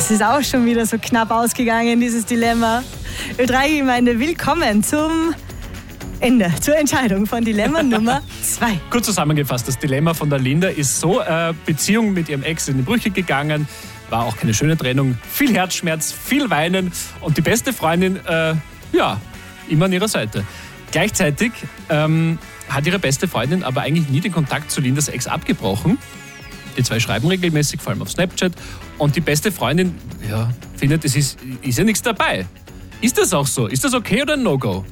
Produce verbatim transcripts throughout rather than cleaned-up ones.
Es ist auch schon wieder so knapp ausgegangen, dieses Dilemma. Ö drei Gemeinde, willkommen zum Ende, zur Entscheidung von Dilemma Nummer zwei. Kurz zusammengefasst, das Dilemma von der Linda ist so, äh, Beziehung mit ihrem Ex in die Brüche gegangen, war auch keine schöne Trennung, viel Herzschmerz, viel Weinen und die beste Freundin, äh, ja, immer an ihrer Seite. Gleichzeitig ähm, hat ihre beste Freundin aber eigentlich nie den Kontakt zu Lindas Ex abgebrochen. Die zwei schreiben regelmäßig, vor allem auf Snapchat. Und die beste Freundin ja, findet, es ist, ist ja nichts dabei. Ist das auch so? Ist das okay oder ein No-Go?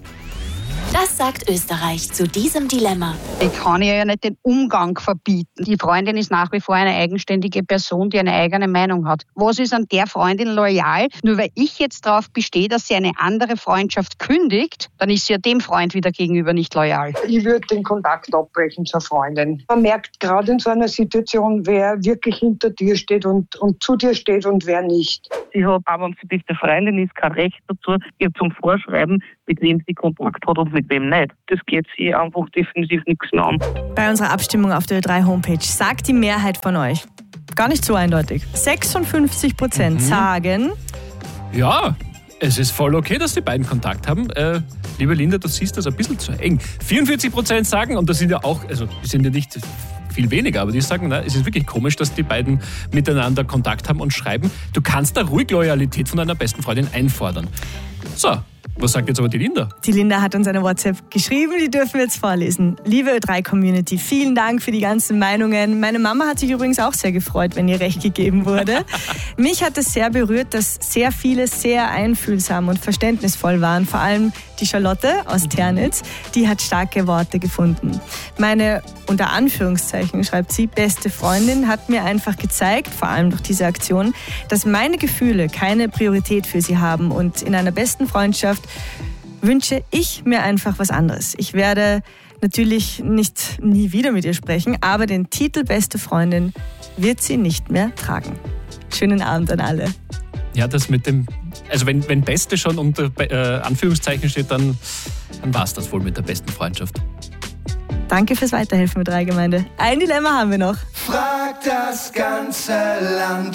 Das sagt Österreich zu diesem Dilemma. Ich kann ihr ja nicht den Umgang verbieten. Die Freundin ist nach wie vor eine eigenständige Person, die eine eigene Meinung hat. Was ist an der Freundin loyal? Nur weil ich jetzt darauf bestehe, dass sie eine andere Freundschaft kündigt, dann ist sie ja dem Freund wieder gegenüber nicht loyal. Ich würde den Kontakt abbrechen zur Freundin. Man merkt gerade in so einer Situation, wer wirklich hinter dir steht und, und zu dir steht und wer nicht. Sie hat, auch wenn sie beste Freundin ist, kein Recht dazu, ihr zum Vorschreiben, mit wem sie Kontakt hat und mit wem nicht. Das geht sie einfach definitiv nichts mehr an. Bei unserer Abstimmung auf der Ö drei Homepage sagt die Mehrheit von euch, gar nicht so eindeutig, sechsundfünfzig Prozent mhm. sagen... Ja, es ist voll okay, dass die beiden Kontakt haben. Äh, liebe Linda, du siehst das ein bisschen zu eng. vierundvierzig Prozent sagen, und das sind ja auch, also die sind ja nicht viel weniger, aber die sagen, na, es ist wirklich komisch, dass die beiden miteinander Kontakt haben und schreiben. Du kannst da ruhig Loyalität von deiner besten Freundin einfordern. So. Was sagt jetzt aber die Linda? Die Linda hat uns eine WhatsApp geschrieben, die dürfen wir jetzt vorlesen. Liebe Ö drei Community, vielen Dank für die ganzen Meinungen. Meine Mama hat sich übrigens auch sehr gefreut, wenn ihr Recht gegeben wurde. Mich hat es sehr berührt, dass sehr viele sehr einfühlsam und verständnisvoll waren. Vor allem die Charlotte aus Ternitz, die hat starke Worte gefunden. Meine, unter Anführungszeichen, schreibt sie, beste Freundin hat mir einfach gezeigt, vor allem durch diese Aktion, dass meine Gefühle keine Priorität für sie haben und in einer besten Freundschaft wünsche ich mir einfach was anderes. Ich werde natürlich nicht nie wieder mit ihr sprechen, aber den Titel beste Freundin wird sie nicht mehr tragen. Schönen Abend an alle. Ja, das mit dem, also wenn, wenn Beste schon unter äh, Anführungszeichen steht, dann, dann war es das wohl mit der besten Freundschaft. Danke fürs Weiterhelfen, Ö drei Gemeinde. Ein Dilemma haben wir noch. Frag das ganze Land.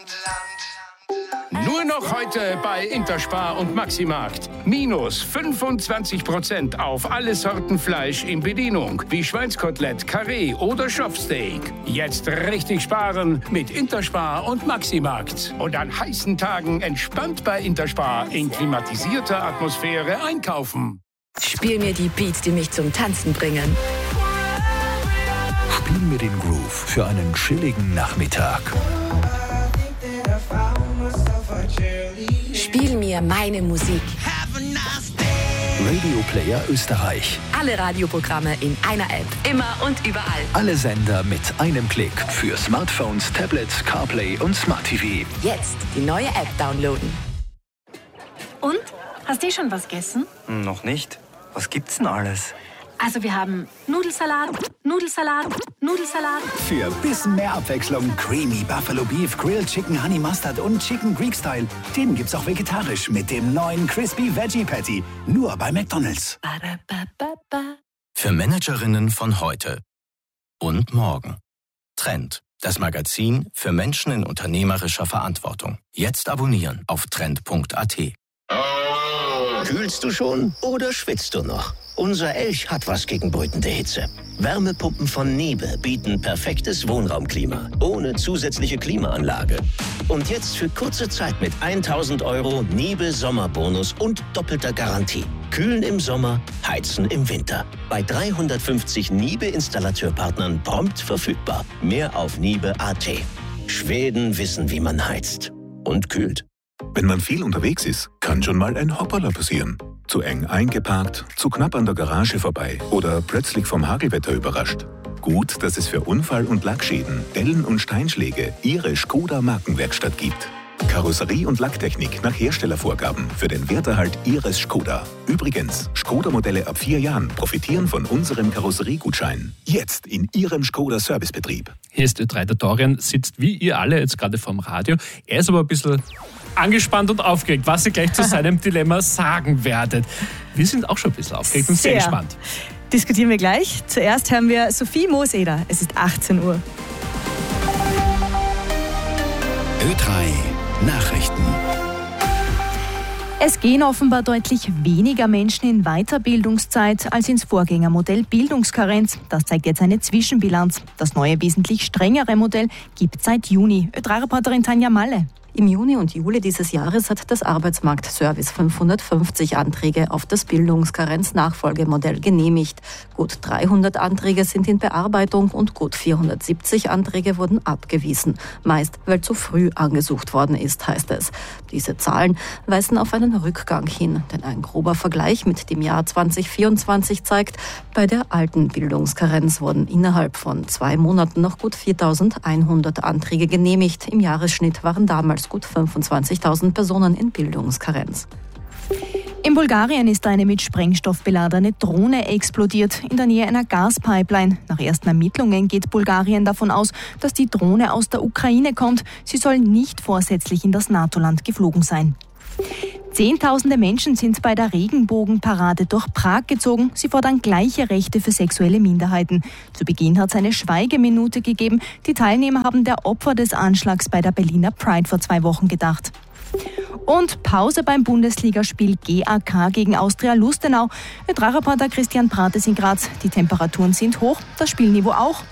Nur noch heute bei Interspar und Maximarkt. Minus fünfundzwanzig Prozent auf alle Sorten Fleisch in Bedienung, wie Schweinskotelett, Karree oder Schopfsteak. Jetzt richtig sparen mit Interspar und Maximarkt. Und an heißen Tagen entspannt bei Interspar in klimatisierter Atmosphäre einkaufen. Spiel mir die Beats, die mich zum Tanzen bringen. Spiel mir den Groove für einen chilligen Nachmittag. Spiel mir meine Musik. Radio Player Österreich. Alle Radioprogramme in einer App. Immer und überall. Alle Sender mit einem Klick. Für Smartphones, Tablets, CarPlay und Smart T V. Jetzt die neue App downloaden. Und? Hast du schon was gegessen? Noch nicht. Was gibt's denn alles? Also wir haben Nudelsalat, Nudelsalat, Nudelsalat. Für ein bisschen mehr Abwechslung Creamy Buffalo Beef, Grilled Chicken Honey Mustard und Chicken Greek Style. Den gibt's auch vegetarisch mit dem neuen Crispy Veggie Patty. Nur bei McDonald's. Für Managerinnen von heute und morgen. Trend, das Magazin für Menschen in unternehmerischer Verantwortung. Jetzt abonnieren auf trend punkt a t. Kühlst du schon oder schwitzt du noch? Unser Elch hat was gegen brütende Hitze. Wärmepumpen von Niebe bieten perfektes Wohnraumklima, ohne zusätzliche Klimaanlage. Und jetzt für kurze Zeit mit tausend Euro Niebe Sommerbonus und doppelter Garantie. Kühlen im Sommer, heizen im Winter. Bei dreihundertfünfzig Niebe-Installateurpartnern prompt verfügbar. Mehr auf niebe punkt a t. Schweden wissen, wie man heizt und kühlt. Wenn man viel unterwegs ist, kann schon mal ein Hoppala passieren. Zu eng eingeparkt, zu knapp an der Garage vorbei oder plötzlich vom Hagelwetter überrascht. Gut, dass es für Unfall- und Lackschäden, Dellen und Steinschläge Ihre Škoda Markenwerkstatt gibt. Karosserie und Lacktechnik nach Herstellervorgaben für den Werterhalt Ihres Škoda. Übrigens, Škoda-Modelle ab vier Jahren profitieren von unserem Karosseriegutschein. Jetzt in Ihrem Škoda-Servicebetrieb. Hier ist Ö drei, der Dorian sitzt wie ihr alle jetzt gerade vorm Radio. Er ist aber ein bisschen angespannt und aufgeregt, was ihr gleich zu seinem Dilemma sagen werdet. Wir sind auch schon ein bisschen aufgeregt und sehr, sehr gespannt. Diskutieren wir gleich. Zuerst hören wir Sophie Mooseder. Es ist achtzehn Uhr. Ö drei Nachrichten. Es gehen offenbar deutlich weniger Menschen in Weiterbildungszeit als ins Vorgängermodell Bildungskarenz. Das zeigt jetzt eine Zwischenbilanz. Das neue, wesentlich strengere Modell gibt es seit Juni. Ö drei Reporterin Tanja Malle. Im Juni und Juli dieses Jahres hat das Arbeitsmarktservice fünfhundertfünfzig Anträge auf das Bildungskarenz-Nachfolgemodell genehmigt. Gut dreihundert Anträge sind in Bearbeitung und gut vierhundertsiebzig Anträge wurden abgewiesen. Meist, weil zu früh angesucht worden ist, heißt es. Diese Zahlen weisen auf einen Rückgang hin, denn ein grober Vergleich mit dem Jahr zwanzig vierundzwanzig zeigt, bei der alten Bildungskarenz wurden innerhalb von zwei Monaten noch gut viertausendeinhundert Anträge genehmigt. Im Jahresschnitt waren damals gut fünfundzwanzigtausend Personen in Bildungskarenz. In Bulgarien ist eine mit Sprengstoff beladene Drohne explodiert in der Nähe einer Gaspipeline. Nach ersten Ermittlungen geht Bulgarien davon aus, dass die Drohne aus der Ukraine kommt. Sie soll nicht vorsätzlich in das NATO-Land geflogen sein. Zehntausende Menschen sind bei der Regenbogenparade durch Prag gezogen. Sie fordern gleiche Rechte für sexuelle Minderheiten. Zu Beginn hat es eine Schweigeminute gegeben. Die Teilnehmer haben der Opfer des Anschlags bei der Berliner Pride vor zwei Wochen gedacht. Und Pause beim Bundesligaspiel G A K gegen Austria Lustenau. Ö drei Reporter Christian Prates in Graz. Die Temperaturen sind hoch, das Spielniveau auch.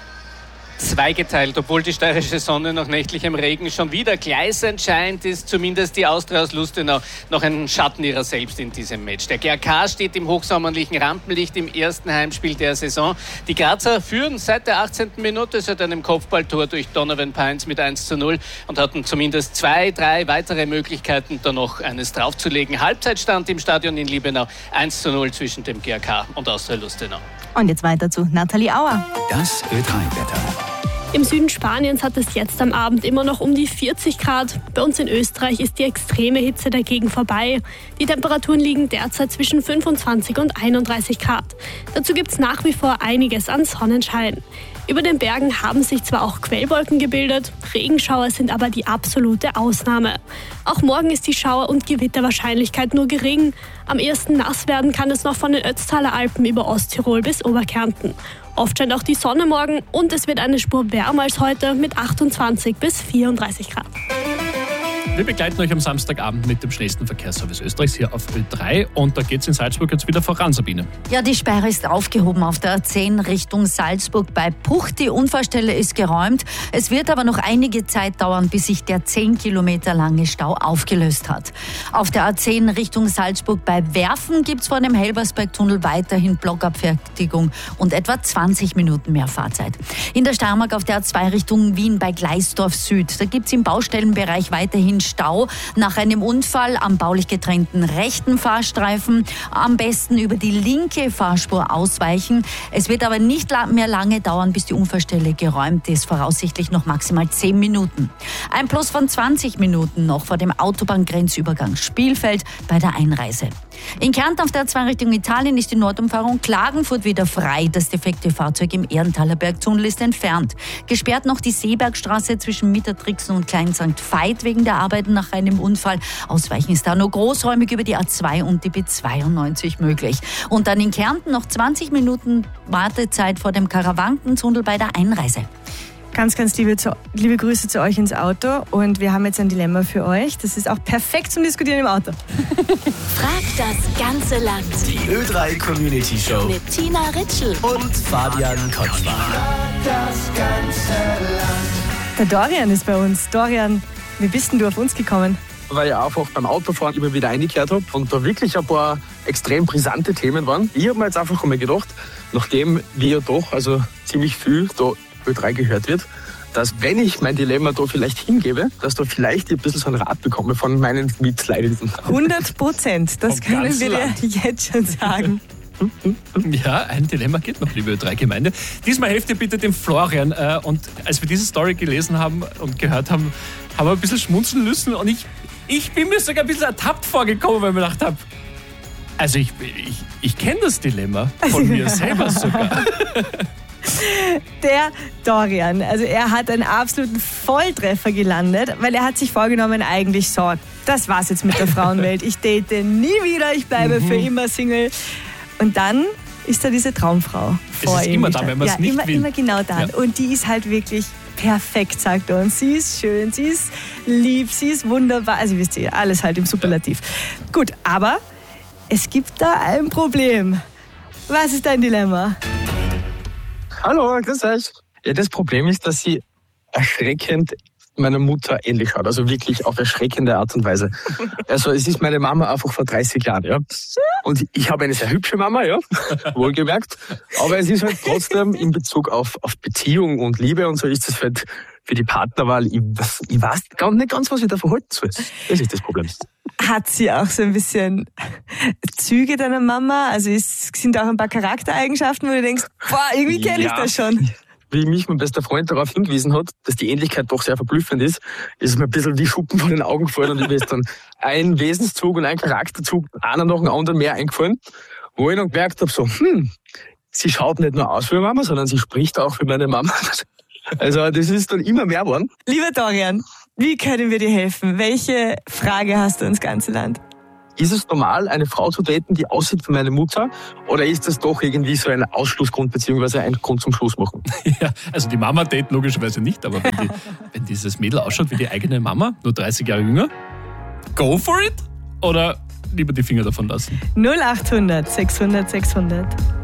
Zweigeteilt, obwohl die steirische Sonne nach nächtlichem Regen schon wieder gleißend scheint, ist zumindest die Austria aus Lustenau noch ein Schatten ihrer selbst in diesem Match. Der G A K steht im hochsommerlichen Rampenlicht im ersten Heimspiel der Saison. Die Grazer führen seit der achtzehnten Minute seit einem Kopfballtor durch Donovan Pines mit eins zu null und hatten zumindest zwei, drei weitere Möglichkeiten, da noch eines draufzulegen. Halbzeitstand im Stadion in Liebenau eins zu null zwischen dem G A K und Austria Lustenau. Und jetzt weiter zu Nathalie Auer. Das Ö drei Wetter. Im Süden Spaniens hat es jetzt am Abend immer noch um die vierzig Grad. Bei uns in Österreich ist die extreme Hitze dagegen vorbei. Die Temperaturen liegen derzeit zwischen fünfundzwanzig und einunddreißig Grad. Dazu gibt es nach wie vor einiges an Sonnenschein. Über den Bergen haben sich zwar auch Quellwolken gebildet, Regenschauer sind aber die absolute Ausnahme. Auch morgen ist die Schauer- und Gewitterwahrscheinlichkeit nur gering. Am ehesten nass werden kann es noch von den Ötztaler Alpen über Osttirol bis Oberkärnten. Oft scheint auch die Sonne morgen und es wird eine Spur wärmer als heute mit achtundzwanzig bis vierunddreißig Grad. Wir begleiten euch am Samstagabend mit dem schnellsten Verkehrsservice Österreichs hier auf Ö drei und da geht es in Salzburg jetzt wieder voran, Sabine. Ja, die Sperre ist aufgehoben auf der A zehn Richtung Salzburg bei Puch. Die Unfallstelle ist geräumt. Es wird aber noch einige Zeit dauern, bis sich der zehn Kilometer lange Stau aufgelöst hat. Auf der A zehn Richtung Salzburg bei Werfen gibt es vor dem Helbersbergtunnel weiterhin Blockabfertigung und etwa zwanzig Minuten mehr Fahrzeit. In der Steiermark auf der A zwei Richtung Wien bei Gleisdorf Süd. Da gibt es im Baustellenbereich weiterhin Stau nach einem Unfall am baulich getrennten rechten Fahrstreifen. Am besten über die linke Fahrspur ausweichen. Es wird aber nicht mehr lange dauern, bis die Unfallstelle geräumt ist. Voraussichtlich noch maximal zehn Minuten. Ein Plus von zwanzig Minuten noch vor dem Autobahngrenzübergang Spielfeld bei der Einreise. In Kärnten auf der A zwei Richtung Italien ist die Nordumfahrung Klagenfurt wieder frei. Das defekte Fahrzeug im Ehrenthaler Bergtunnel ist entfernt. Gesperrt noch die Seebergstraße zwischen Mittertrixen und Klein Sankt Veit wegen der Arbeiten nach einem Unfall. Ausweichen ist da nur großräumig über die A zwei und die B zweiundneunzig möglich. Und dann in Kärnten noch zwanzig Minuten Wartezeit vor dem Karawankentunnel bei der Einreise. Ganz, ganz liebe, zu, liebe Grüße zu euch ins Auto und wir haben jetzt ein Dilemma für euch. Das ist auch perfekt zum Diskutieren im Auto. Frag das ganze Land. Die Ö drei Community Show mit Tina Ritschl und Fabian Kotschwar. Das ganze Land. Der Dorian ist bei uns. Dorian, wie bist denn du auf uns gekommen? Weil ich einfach beim Autofahren immer wieder eingekehrt habe und da wirklich ein paar extrem brisante Themen waren. Ich habe mir jetzt einfach einmal gedacht, nachdem wir doch also ziemlich viel da Ö drei gehört wird, dass wenn ich mein Dilemma da vielleicht hingebe, dass da vielleicht ein bisschen so einen Rat bekomme von meinen Mitleidenden. hundert Prozent, das Vom können wir dir Land. jetzt schon sagen. Ja, ein Dilemma geht noch, liebe Ö drei Gemeinde. Diesmal helft ihr bitte dem Florian. Und als wir diese Story gelesen haben und gehört haben, haben wir ein bisschen schmunzeln müssen. Und ich, ich bin mir sogar ein bisschen ertappt vorgekommen, weil ich mir gedacht habe, also ich, ich, ich kenne das Dilemma von mir selber sogar. Der Dorian, also er hat einen absoluten Volltreffer gelandet, weil er hat sich vorgenommen, eigentlich so, das war's jetzt mit der Frauenwelt. Ich date nie wieder, ich bleibe mhm. für immer Single. Und dann ist da diese Traumfrau vor es ist ihm. immer da, wenn man es ja, nicht immer, will. immer genau da. Ja. Und die ist halt wirklich perfekt, sagt er uns. Sie ist schön, sie ist lieb, sie ist wunderbar. Also wisst ihr, alles halt im Superlativ. Gut, aber es gibt da ein Problem. Was ist dein Dilemma? Hallo, grüß euch. Ja, das Problem ist, dass sie erschreckend meiner Mutter ähnlich schaut. Also wirklich auf erschreckende Art und Weise. Also es ist meine Mama einfach vor dreißig Jahren, ja. Und ich habe eine sehr hübsche Mama, ja, wohlgemerkt. Aber es ist halt trotzdem in Bezug auf, auf Beziehung und Liebe und so ist es halt für die Partnerwahl, ich, ich weiß gar nicht ganz, was ich da verhalten soll. Das ist das Problem. Hat sie auch so ein bisschen Züge deiner Mama? Also ist, sind auch ein paar Charaktereigenschaften, wo du denkst, boah, irgendwie kenne Ja. ich das schon. Wie mich mein bester Freund darauf hingewiesen hat, dass die Ähnlichkeit doch sehr verblüffend ist, ist es mir ein bisschen wie Schuppen von den Augen gefallen und mir ist dann ein Wesenszug und ein Charakterzug, einer nach dem anderen mehr eingefallen, wo ich dann gemerkt habe, so, hm, sie schaut nicht nur aus wie meine Mama, sondern sie spricht auch wie meine Mama. Also das ist dann immer mehr geworden. Lieber Dorian, wie können wir dir helfen? Welche Frage hast du ins ganze Land? Ist es normal, eine Frau zu daten, die aussieht wie meine Mutter? Oder ist das doch irgendwie so ein Ausschlussgrund bzw. ein Grund zum Schluss machen? Ja, also die Mama date logischerweise nicht, aber wenn, die, wenn dieses Mädel ausschaut wie die eigene Mama, nur dreißig Jahre jünger, go for it? Oder lieber die Finger davon lassen? null achthundert sechshundert sechshundert.